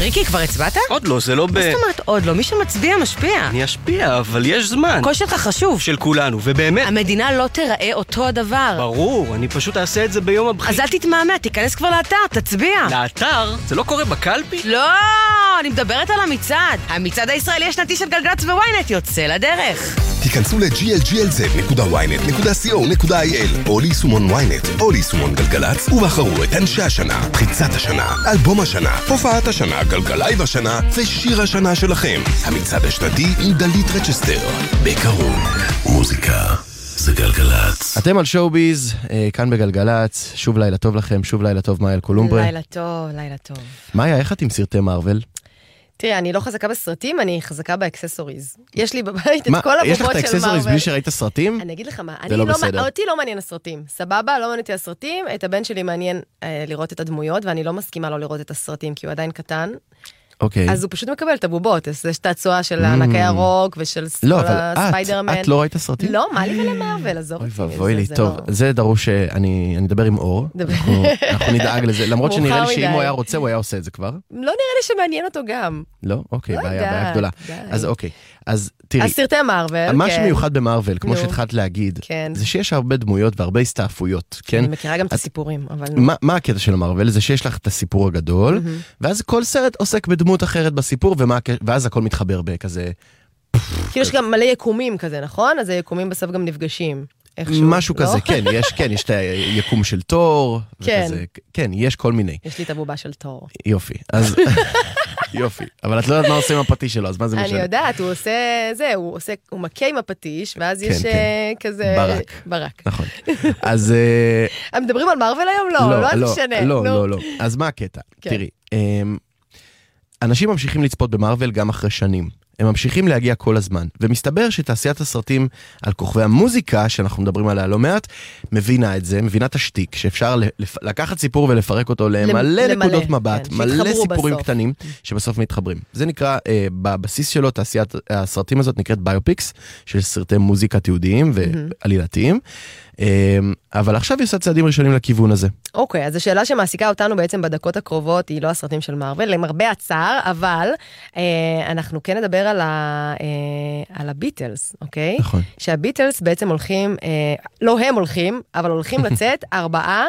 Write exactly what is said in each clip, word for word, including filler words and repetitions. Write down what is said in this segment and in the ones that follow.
שריקי, כבר הצבעת? עוד לא, זה לא ב... מה זאת אומרת עוד לא? מי שמצביע משפיע. אני אשפיע, אבל יש זמן. הקול שלך חשוב. של כולנו, ובאמת... המדינה לא תראה אותו הדבר. ברור, אני פשוט אעשה את זה ביום הבחירות. אז אל תתמהמה, תיכנס כבר לאתר, תצביע. לאתר? זה לא קורה בקלפי? לא, אני מדברת על המצעד. המצעד הישראלי השנתי של גלגלצ וויינט יוצא לדרך. תיכנסו ל-ג'י אל ג'י אל זד נקודה וויינט נקודה סי או נקודה איי אל או ליישומון וויינט או ליישומון גלגלצ ובחרו את אנשי השנה, פריצת השנה, אלבום השנה, הופעת השנה, גלגלייב השנה ושיר השנה שלכם. המצעד השנתי עם דלית רצ'סטר. בקרוב, מוזיקה זה גלגלצ. אתם על שואוביז, כאן בגלגלצ. שוב לילה טוב לכם, שוב לילה טוב מאיה קולומברה. לילה טוב, לילה טוב. מאיה, איך את עם סרטי מארוול? תראה, אני לא חזקה בסרטים, אני חזקה באקססוריז. יש לי בבית את מה, כל הבובות של מארוול. יש לך את האקססוריז בלי שראית סרטים? אני אגיד לך מה, זה לא בסדר. אותי לא מעניין הסרטים. סבבה, לא מעניין אותי הסרטים, את הבן שלי מעניין אה, לראות את הדמויות, ואני לא מסכימה לא לראות את הסרטים, כי הוא עדיין קטן. אוקיי. אז הוא פשוט מקבל את הבובות, אז יש את הצועה של הענקי הרוק ושל לא, אבל הספיידרמן. את, את לא ראית הסרטים? לא, מה לי ולמארוול, עזוב. אוי ואבוי לי, טוב, זה דרוש שאני אדבר עם אור, אנחנו נדאג לזה, למרות שנראה לי שאם הוא היה רוצה, הוא היה עושה את זה כבר. לא נראה לי שמעניין אותו גם. לא? אוקיי, בעיה, בעיה גדולה. אז אוקיי, אז תראי. הסרטי מארוול, מה שמיוחד במארוול, כמו שהתחלת להגיד, זה שיש הרבה דמויות והרבה הסתעפויות, כן? אני מכירה גם את הסיפורים, אבל... מה הקטע של המארוול? זה שיש לך את הסיפור הגדול, ואז כל סרט עוסק בדמות אחרת בסיפור, ואז הכל מתחבר בכזה... כאילו יש גם מלא יקומים כזה, נכון? אז היקומים בסוף גם נפגשים. משהו כזה, כן, יש, כן, יש את היקום של תור, וכזה, כן, יש כל מיני. יש לי את הבובה של תור. יופי, אז, יופי, אבל את לא יודעת מה עושה עם הפטיש שלו, אז מה זה משנה? אני יודעת, הוא עושה, זה, הוא עושה, הוא מכה עם הפטיש, ואז יש כזה... ברק. ברק. נכון. אז... הם מדברים על מארוול היום? לא, לא, לא משנה. לא, לא, לא. אז מה הקטע? תראי, אנשים ממשיכים לצפות במארוול גם אחרי שנים. הם ממשיכים להגיע כל הזמן, ומסתבר שתעשיית הסרטים על כוכבי המוזיקה, שאנחנו מדברים עליה לא מעט, מבינה את זה, מבינה את השטיק, שאפשר לקחת סיפור ולפרק אותו למלא נקודות מבט, מלא סיפורים קטנים, שבסוף מתחברים. זה נקרא, בבסיס שלו, תעשיית הסרטים הזאת נקראת ביופיקס, של סרטי מוזיקה תיעודיים ועלילתיים, אבל עכשיו יש צעדים ראשונים לכיוון הזה. אוקיי, אז השאלה שמעסיקה אותנו בעצם בדקות הקרובות היא לא הסרטים של מארוול, למרבה הצער, אבל אנחנו כן נדבר על ה על הביטלס, אוקיי? נכון. שהביטלס בעצם הולכים, לא הם הולכים, אבל הולכים לצאת ארבעה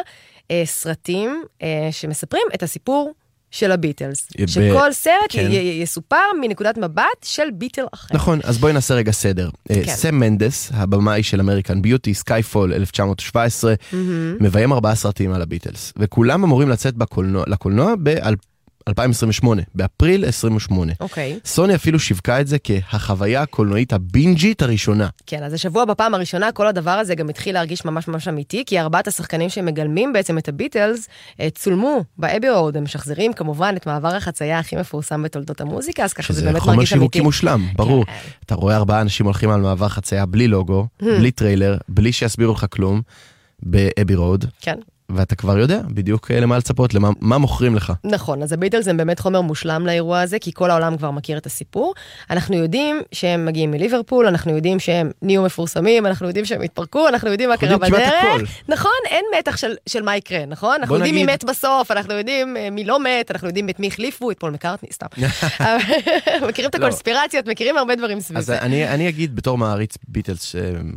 סרטים שמספרים את הסיפור של הביטלס. שכל סרט יסופר מנקודת מבט של ביטל אחר. נכון, אז בואי נעשה רגע סדר. סם מנדס, הבמאי של אמריקן ביוטי, סקייפול אלף תשע מאות שבע עשרה, מביים ארבעה סרטים על הביטלס. וכולם אמורים לצאת לקולנוע ב-אלפיים עשרים ושמונה, באפריל עשרים ושמונה. אוקיי. סוני אפילו שיווקה את זה כהחוויה הקולנועית הבינג'ית הראשונה. כן, אז השבוע בפעם הראשונה כל הדבר הזה גם התחיל להרגיש ממש ממש אמיתי, כי ארבעת השחקנים שמגלמים בעצם את הביטלס, צולמו באבי רוד, הם משחזרים כמובן את מעבר החצייה הכי מפורסם בתולדות המוזיקה, אז ככה זה באמת מרגיש אמיתי. שזה חומר שיווקי מושלם, ברור. אתה רואה ארבעה אנשים הולכים על מעבר חצייה בלי לוגו, בלי טריילר, בלי שיסבירו לך כלום, באבי רוד. כן. ואתה כבר יודע בדיוק למה לצפות, למה מה מוכרים לך. נכון, אז הביטלס הם באמת חומר מושלם לאירוע הזה, כי כל העולם כבר מכיר את הסיפור. אנחנו יודעים שהם מגיעים מליברפול, אנחנו יודעים שהם נהיו מפורסמים, אנחנו יודעים שהם התפרקו, אנחנו יודעים מה קרה בדרך. נכון, אין מתח של, של מה יקרה, נכון? אנחנו יודעים נגיד... מי מת בסוף, אנחנו יודעים מי לא מת, אנחנו יודעים את מי החליפו, את פול מקרטני, סתם. מכירים את הקונספירציות, מכירים הרבה דברים סביב זה. אז אני, אני אגיד בתור מעריץ ביטלס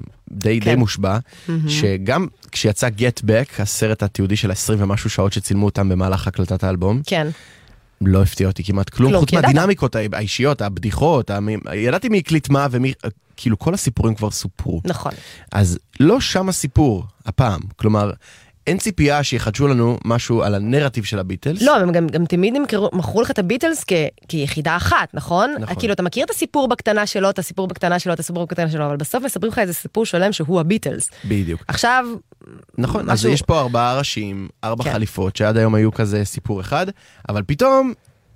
די, די מושבע, שגם כשיצא Get Back, הסרט התיעודי של עשרים ומשהו שעות שצילמו אותם במהלך הקלטת האלבום, כן. לא הפתיע אותי כמעט כלום, חוץ מהדינמיקות האישיות, הבדיחות, ידעתי מי הקליט מה ומי, כאילו כל הסיפורים כבר סופרו. נכון. אז לא שם הסיפור הפעם, כלומר, אין ציפייה שיחדשו לנו משהו על הנרטיב של הביטלס. לא, הם גם, גם תמיד מכרו לך את הביטלס כ, כיחידה אחת, נכון? נכון. כאילו, אתה מכיר את הסיפור בקטנה שלו, את הסיפור בקטנה שלו, את הסיפור בקטנה שלו, אבל בסוף מספרים לך איזה סיפור שלם שהוא הביטלס. בדיוק. עכשיו... נכון, משהו... אז יש פה ארבעה ראשים, ארבע כן. חליפות, שעד היום היו כזה סיפור אחד, אבל פתאום...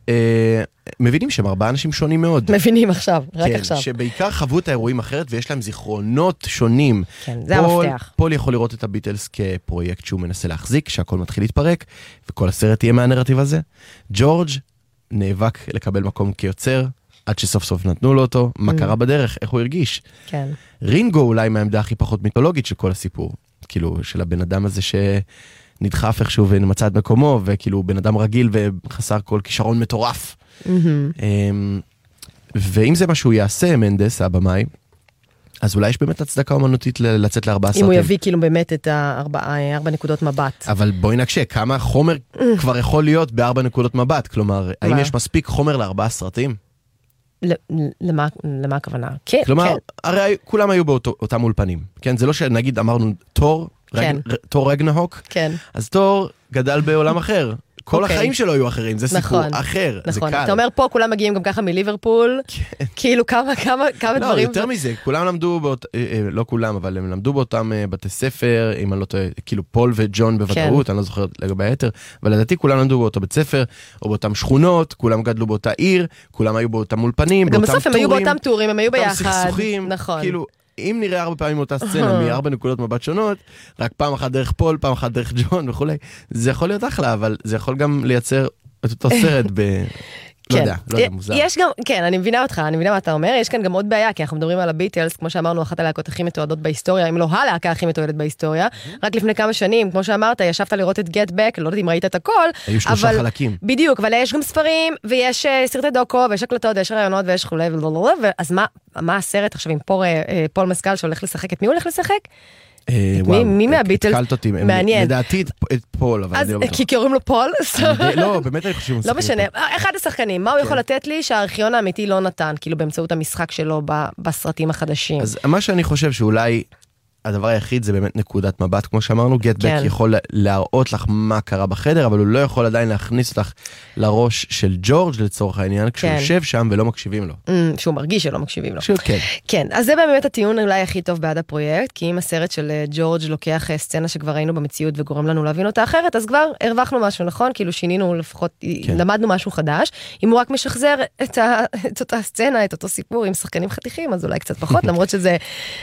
אה, מבינים שהם ארבעה אנשים שונים מאוד. מבינים עכשיו, רק כן, עכשיו. שבעיקר חוו את האירועים אחרת, ויש להם זיכרונות שונים. כן, זה פול, המפתח. פול יכול לראות את הביטלס כפרויקט שהוא מנסה להחזיק, שהכל מתחיל להתפרק, וכל הסרט יהיה מהנרטיב הזה. ג'ורג' נאבק לקבל מקום כיוצר, עד שסוף סוף נתנו לו אותו, מה mm. קרה בדרך, איך הוא הרגיש. כן. רינגו אולי מהעמדה הכי פחות מיתולוגית של כל הסיפור. כאילו, של הבן אדם הזה ש... נדחף איכשהו ונמצא את מקומו, וכאילו בן אדם רגיל וחסר כל כישרון מטורף. ואם זה מה שהוא יעשה, מנדס, הבמאי, אז אולי יש באמת הצדקה אומנותית לצאת לארבעה סרטים. אם הוא יביא כאילו באמת את הארבע נקודות מבט. אבל בואי נקשה, כמה חומר כבר יכול להיות בארבע נקודות מבט? כלומר, האם יש מספיק חומר לארבעה סרטים? למה, למה הכוונה? כן, כלומר, כן. הרי כולם היו באותם אולפנים. כן, זה לא שנגיד אמרנו תור, כן. תור רגנהוק, כן. אז תור גדל בעולם אחר. כל החיים שלו היו אחרים, זה סיפור אחר, זה קל. אתה אומר פה, כולם מגיעים גם ככה מליברפול, כאילו כמה, כמה, כמה דברים. לא, יותר מזה, כולם למדו, לא כולם, אבל הם למדו באותם בתי ספר, אם אני לא טועה, כאילו פול וג'ון בוודאות, אני לא זוכר לגבי היתר, אבל לדעתי כולם למדו באותו בית ספר, או באותם שכונות, כולם גדלו באותה עיר, כולם היו באותם אולפנים, באותם טורים. גם בסוף הם היו באותם טורים, הם היו ביחד. באותם סכסוכים, כאילו, אם נראה ארבע פעמים אותה סצנה מארבע נקודות מבט שונות, רק פעם אחת דרך פול, פעם אחת דרך ג'ון וכולי, זה יכול להיות אחלה, אבל זה יכול גם לייצר את אותו סרט ב... לא יודע, לא יודע, מוזר. יש גם, כן, אני מבינה אותך, אני מבינה מה אתה אומר, יש כאן גם עוד בעיה, כי אנחנו מדברים על הביטלס, כמו שאמרנו, אחת הלהקות הכי מתועדות בהיסטוריה, אם לא הלהקה הכי מתועדת בהיסטוריה, רק לפני כמה שנים, כמו שאמרת, ישבת לראות את Get Back, לא יודעת אם ראית את הכל, היו שלושה חלקים. בדיוק, אבל יש גם ספרים, ויש סרטי דוקו, ויש הקלטות, ויש רעיונות, ויש חולי, אז מה הסרט עכשיו עם פול מסקל שהולך לשחק? את מי הוא הולך לשחק? מי מהביטלס? מעניין. לדעתי את פול, אבל אני לא בטוח. כי קוראים לו פול? לא, באמת אני חושב... לא משנה. אחד השחקנים, מה הוא יכול לתת לי שהארכיון האמיתי לא נתן, כאילו באמצעות המשחק שלו בסרטים החדשים? אז מה שאני חושב שאולי... הדבר היחיד זה באמת נקודת מבט, כמו שאמרנו, Get Back יכול להראות לך מה קרה בחדר, אבל הוא לא יכול עדיין להכניס אותך לראש של ג'ורג' לצורך העניין, כשהוא יושב שם ולא מקשיבים לו. שהוא מרגיש שלא מקשיבים לו. כן. כן, אז זה באמת הטיעון אולי הכי טוב בעד הפרויקט, כי אם הסרט של ג'ורג' לוקח סצנה שכבר ראינו במציאות וגורם לנו להבין אותה אחרת, אז כבר הרווחנו משהו, נכון? כאילו שינינו לפחות, למדנו משהו חדש. אם הוא רק משחזר את אותה סצנה, את אותו סיפור עם שחקנים חתיכים, אז אולי קצת פחות, למרות שזה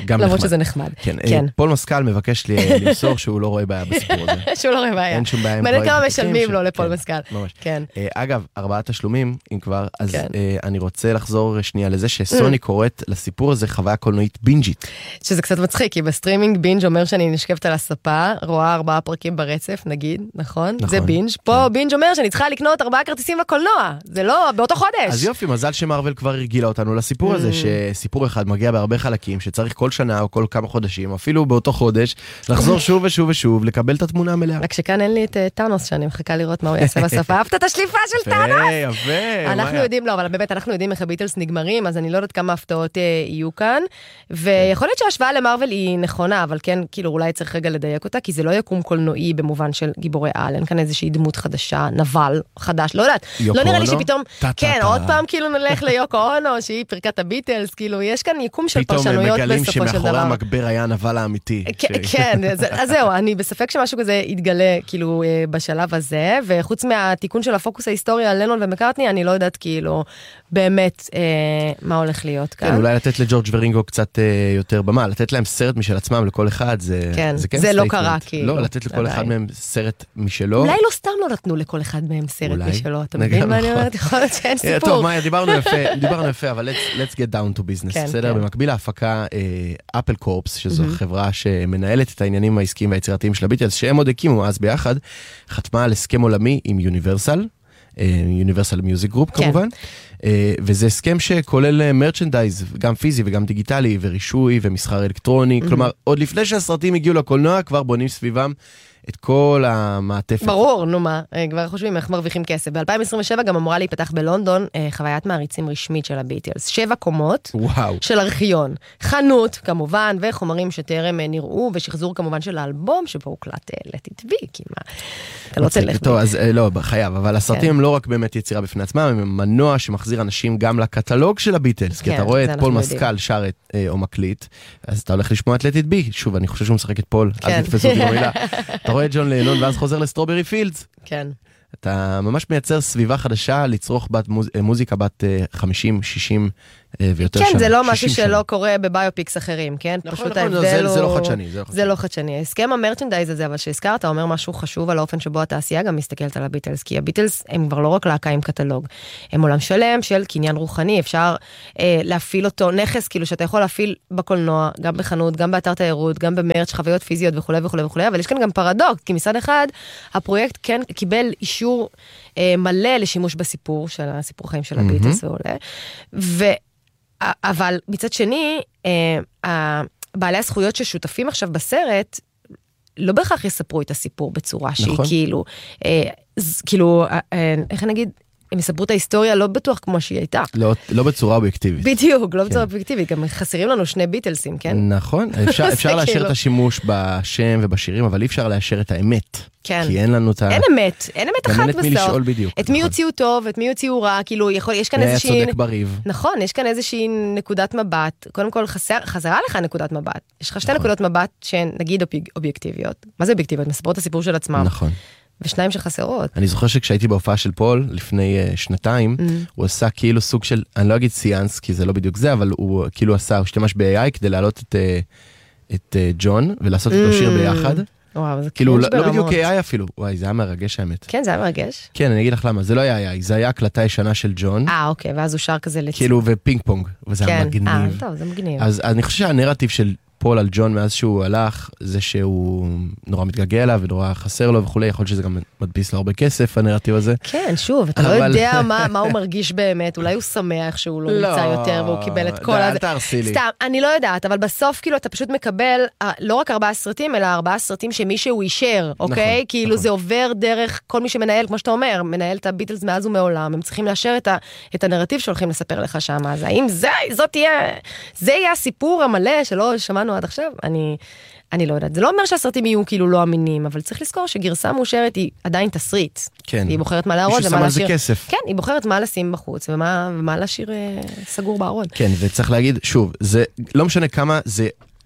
נחמד. כן. פול מסקל מבקש לי למסור שהוא לא רואה בעיה בסיפור הזה. שהוא לא רואה בעיה. אין שום בעיה. מעניין כמה משלמים לו לפול מסקל. ממש. כן. אגב, ארבעה תשלומים, אם כבר, אז אני רוצה לחזור שנייה לזה שסוני קוראת לסיפור הזה חוויה קולנועית בינג'ית. שזה קצת מצחיק, כי בסטרימינג בינג' אומר שאני נשכבת על הספה, רואה ארבעה פרקים ברצף, נגיד, נכון? זה בינג'. פה בינג' אומר שאני צריכה לקנות ארבעה כרטיסים לקולנוע. זה לא, באותו חודש. אז יופי, מזל שמרוול כבר הרגילה אותנו לסיפור הזה, שסיפור אחד מגיע בהרבה חלקים, שצריך כל שנה או כל כמה חודשים, אפילו באותו חודש, לחזור שוב ושוב ושוב, לקבל את התמונה המלאה. רק שכאן אין לי את טאנוס, שאני מחכה לראות מה הוא יעשה בסוף. אהבת את השליפה של טאנוס? אנחנו יודעים, לא, אבל באמת אנחנו יודעים איך הביטלס נגמרים, אז אני לא יודעת כמה הפתעות יהיו כאן, ויכול להיות שההשוואה למרוול היא נכונה, אבל כן, כאילו אולי צריך רגע לדייק אותה, כי זה לא יקום קולנועי במובן של גיבורי על, אין כאן איזושהי דמות חדשה, נבל חדש, לא יודעת. לא נראה לי שפתאום, כן, עוד פעם כאילו נלך ליוקו אונו, שהיא פרקת הביטלס, כאילו יש כאן יקום של פרשנויות בסופו של דבר. המקבר היה הנבל האמיתי. כן, אז זהו, אני בספק שמשהו כזה יתגלה כאילו בשלב הזה, וחוץ מהתיקון של הפוקוס ההיסטורי על לנון ומקארטני, אני לא יודעת כאילו באמת מה הולך להיות כאן. כן, אולי לתת לג'ורג' ורינגו קצת יותר במה, לתת להם סרט משל עצמם לכל אחד, זה כן, זה לא קרה כאילו. לא, לתת לכל אחד מהם סרט משלו. אולי לא סתם לא נתנו לכל אחד מהם סרט משלו, אתה מבין מה אני אומרת? יכול להיות שאין סיפור. טוב, מאיה, דיברנו יפה, דיברנו יפה, אבל let's get down to business, בסדר? במקביל להפקה אפל קורפס, שזו חברה שמנהלת את העניינים העסקיים והיצירתיים של הביטלס, שהם עוד הקימו אז ביחד, חתמה על הסכם עולמי עם יוניברסל, יוניברסל מיוזיק גרופ כמובן, וזה הסכם שכולל מרצ'נדייז, גם פיזי וגם דיגיטלי, ורישוי ומסחר אלקטרוני, כלומר, עוד לפני שהסרטים הגיעו לקולנוע, כבר בונים סביבם את כל המעטפת. ברור, נו מה, כבר חושבים איך מרוויחים כסף. ב-אלפיים עשרים ושבע גם אמורה להיפתח בלונדון חוויית מעריצים רשמית של הביטלס. שבע קומות וואו. של ארכיון. חנות, כמובן, וחומרים שטרם נראו, ושחזור כמובן של האלבום, שבו הוקלט Let It Be, כי מה, אתה לא תלך. טוב, אז לא, חייב, אבל הסרטים הם לא רק באמת יצירה בפני עצמם, הם מנוע שמחזיר אנשים גם לקטלוג של הביטלס, כי אתה רואה את פול מסקל שר או מקליט, אז אתה הולך לשמוע את Let It Be. שוב, אני חושב שהוא משחק את פול, אל תתפסו אותי במילה. אתה רואה את ג'ון לנון ואז חוזר לסטרוברי פילדס. כן. אתה ממש מייצר סביבה חדשה לצרוך בת מוזיקה בת חמישים, שישים ויותר שנה. כן, זה לא משהו שלא קורה בביופיקס אחרים, כן? פשוט ההבדל הוא... זה לא חדשני. זה לא חדשני. הסכם המרצ'נדייז הזה, אבל שהזכרת, אומר משהו חשוב על האופן שבו התעשייה גם מסתכלת על הביטלס, כי הביטלס הם כבר לא רק להקה עם קטלוג, הם עולם שלם של קניין רוחני, אפשר אה, להפעיל אותו, נכס, כאילו שאתה יכול להפעיל בקולנוע, גם בחנות, גם באתר תיירות, גם במרץ', חוויות פיזיות וכו' וכו' וכו', אבל יש כאן גם פרדוקס, כי מצד אחד, הפרויקט כן קיבל אישור מלא לשימוש בסיפור, של הסיפור חיים של הביטלס ועולה. ו... אבל מצד שני, בעלי הזכויות ששותפים עכשיו בסרט, לא בהכרח יספרו את הסיפור בצורה שהיא כאילו, כאילו, איך נגיד, הם יספרו את ההיסטוריה לא בטוח כמו שהיא הייתה. לא, לא בצורה אובייקטיבית. בדיוק, לא בצורה אובייקטיבית. גם חסרים לנו שני ביטלסים, כן? נכון. אפשר, אפשר לאשר את השימוש בשם ובשירים, אבל אי אפשר לאשר את האמת. כן. כי אין לנו את ה... אין אמת. אין אמת אחת בסוף. מי לשאול בדיוק. את מי הוציאו טוב, את מי הוציאו רע, כאילו, יכול, יש כאן איזושהי... היה צודק בריב. נכון, יש כאן איזושהי נקודת מבט. קודם כל, חסר, חזרה לך נקודת מבט. יש לך שתי נקודות מבט שהן, נגיד, אובייקטיביות. מה זה אובייקטיביות? מספרות את הסיפור של עצמם. נכון. ושניים שחסרות. אני זוכר שכשהייתי בהופעה של פול, לפני uh, שנתיים, mm. הוא עשה כאילו סוג של, אני לא אגיד סיאנס, כי זה לא בדיוק זה, אבל הוא כאילו עשה, הוא השתמש ב-איי איי כדי להעלות את, uh, את uh, ג'ון, ולעשות אותו mm. שיר ביחד. וואו, זה כאילו, לא, לא בדיוק איי איי אפילו. וואי, זה היה מרגש האמת. כן, זה היה מרגש. כן, אני אגיד לך למה, זה לא היה איי איי, זה היה הקלטה ישנה של ג'ון. אה, אוקיי, ואז הוא שר כזה לצד. כאילו, ופינג פונג, וזה כן. היה מגניב. אה, טוב, זה מגניב. אז אני חושב שהנרטיב של פול על ג'ון מאז שהוא הלך, זה שהוא נורא מתגעגע אליו ונורא חסר לו וכולי, יכול להיות שזה גם מדפיס לו הרבה כסף, הנרטיב הזה. כן, שוב, אתה לא יודע מה הוא מרגיש באמת, אולי הוא שמח שהוא לא נמצא יותר, והוא קיבל את כל הזה. סתם, אני לא יודעת, אבל בסוף כאילו אתה פשוט מקבל, לא רק ארבעה סרטים, אלא ארבעה סרטים שמישהו אישר, אוקיי? כאילו זה עובר דרך כל מי שמנהל, כמו שאתה אומר, מנהל את הביטלס מאז ומעולם, הם צריכים לאשר את הנרטיב שהולכים לספר לך שם. אז האם זאת תהיה, זה יהיה הסיפור המלא שלא שמענו עד עכשיו, אני, אני לא יודעת. זה לא אומר שהסרטים יהיו כאילו לא אמינים, אבל צריך לזכור שגרסה מאושרת היא עדיין תסריט. כן. היא בוחרת מה להראות ומה להשאיר. כסף. כן, היא בוחרת מה לשים בחוץ, ומה, ומה להשאיר אה, סגור בארון. כן, וצריך להגיד, שוב, זה לא משנה כמה זה,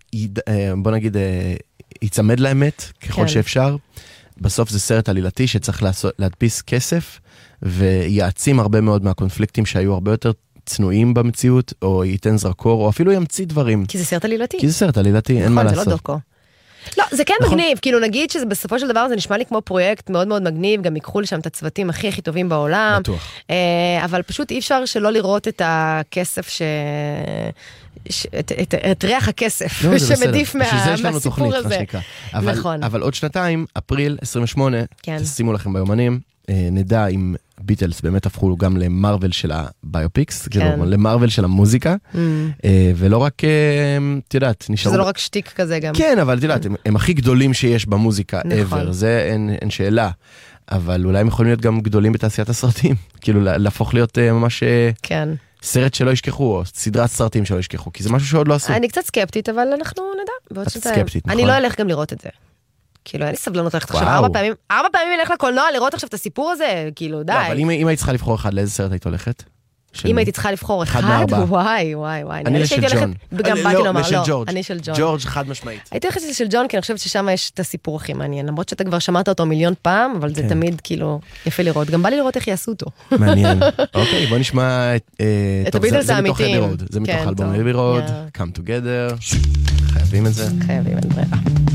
בוא נגיד, יצמד לאמת, ככל כן. שאפשר. בסוף זה סרט עלילתי שצריך לעשות, להדפיס כסף, ויעצים הרבה מאוד מהקונפליקטים שהיו הרבה יותר צנועים במציאות, או ייתן זרקור, או אפילו ימציא דברים. כי זה סרט עלילתי. כי זה סרט עלילתי, אין מה לעשות. נכון, זה לא דוקו. לא, זה כן מגניב, כאילו נגיד שבסופו של דבר זה נשמע לי כמו פרויקט מאוד מאוד מגניב, גם יקחו לשם את הצוותים הכי הכי טובים בעולם. בטוח. אבל פשוט אי אפשר שלא לראות את הכסף ש... את ריח הכסף שמדיף מהסיפור הזה. נכון. אבל עוד שנתיים, אפריל עשרים ושמונה, תשימו לכם ביומנים, נדע אם ביטלס באמת הפכו גם למרוול של הביופיקס, למרוול של המוזיקה, ולא רק, את יודעת, נשארו... שזה לא רק שטיק כזה גם. כן, אבל את יודעת, הם הכי גדולים שיש במוזיקה ever, זה אין שאלה, אבל אולי הם יכולים להיות גם גדולים בתעשיית הסרטים, כאילו להפוך להיות ממש... כן. סרט שלא ישכחו, או סדרת סרטים שלא ישכחו, כי זה משהו שעוד לא עשו. אני קצת סקפטית, אבל אנחנו נדע. את סקפטית, נכון. אני לא אלך גם לראות את זה. כאילו, אין לי סבלנות ללכת עכשיו ארבע פעמים, ארבע פעמים אלך לקולנוע לראות עכשיו את הסיפור הזה, כאילו, די. אבל אם היית צריכה לבחור אחד, לאיזה סרט היית הולכת? אם הייתי צריכה לבחור אחד, וואי, וואי, וואי. אני לשל ג'ון. וגם באתי לומר, לא, אני של ג'ון. ג'ורג' חד משמעית. הייתי הולכת של ג'ון, כי אני חושבת ששם יש את הסיפור הכי מעניין, למרות שאתה כבר שמעת אותו מיליון פעם, אבל זה תמיד כאילו יפה לראות. גם בא לי לראות איך יעשו אותו. מעניין. אוקיי, בוא נשמע את הביטלס האמיתיים. זה מתוך אלבום אבי רוד, Come Together. חייבים את זה. חייבים, אין ברירה.